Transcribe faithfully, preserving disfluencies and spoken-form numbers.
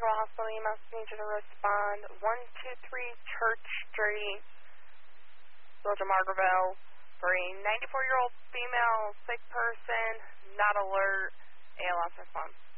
Margaret Hospital, you must need you to respond. one two three Church Street, Village of Margaretville, for a ninety-four-year-old female sick person, not alert, A L S response.